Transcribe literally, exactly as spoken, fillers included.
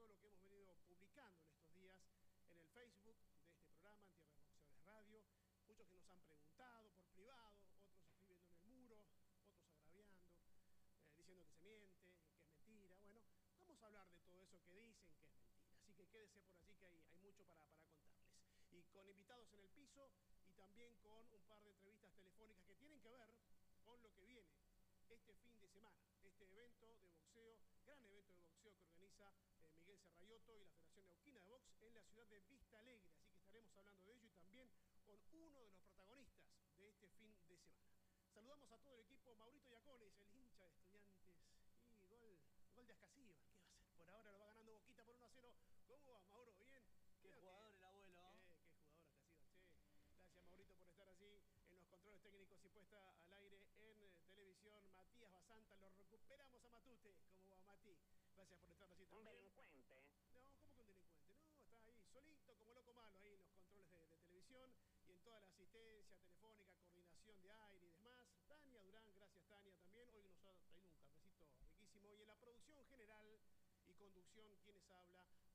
todo lo que hemos venido publicando en estos días en el Facebook de este programa, En Tierra de Boxeadores Radio. Muchos que nos han preguntado por privado, otros escribiendo en el muro, otros agraviando, eh, diciendo que se miente, que es mentira. Bueno, vamos a hablar de todo eso que dicen que es mentira. Así que quédese por allí que hay, hay mucho para, para contarles. Y con invitados en el piso y también con un par de entrevistas telefónicas que tienen que ver con lo que viene este fin de semana, este evento de boxeo, gran evento de boxeo que organiza eh, Miguel Serrayotto y la Federación Neuquina de Box en la ciudad de Vista Alegre. Así que estaremos hablando de ello y también con uno de los protagonistas de este fin de semana. Saludamos a todo el equipo. Maurito Yacones, el hincha de Estudiantes, y gol, gol de Ascasíbar. ¿Qué va a hacer? Por ahora lo va ganando Boquita por uno a cero. ¿Cómo va, Mauro? ¿Bien? Qué Creo jugador que, el abuelo. Qué, qué jugador Ascasíbar, che. Gracias, Maurito, por estar allí en los controles técnicos y puesta al aire en eh, televisión. Matías Basanta, lo recuperamos a Matute. ¿Cómo va, Mati? Gracias por estar allí también. Un delincuente. No, ¿cómo que un delincuente? No, está ahí solito, como loco malo, ahí en los controles de, de televisión y en toda la asistencia telefónica, coordinación de aire y demás. Tania Durán, gracias Tania también. Hoy nos ha traído un cafecito riquísimo. Y en la producción general y conducción, quienes habla,